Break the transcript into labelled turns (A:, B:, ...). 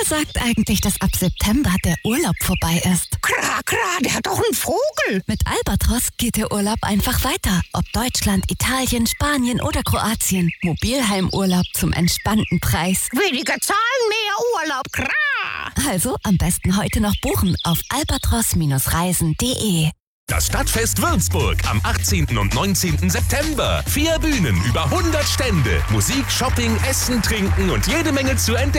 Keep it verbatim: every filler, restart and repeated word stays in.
A: Wer sagt eigentlich, dass ab September der Urlaub vorbei ist?
B: Klar, klar, der hat doch einen Vogel.
A: Mit Albatros geht der Urlaub einfach weiter. Ob Deutschland, Italien, Spanien oder Kroatien. Mobilheimurlaub zum entspannten Preis.
B: Weniger Zahlen, mehr Urlaub, klar.
A: Also am besten heute noch buchen auf albatros Reisen punkt de.
C: Das Stadtfest Würzburg am achtzehnten und neunzehnten September. Vier Bühnen, über hundert Stände. Musik, Shopping, Essen, Trinken und jede Menge zu entdecken.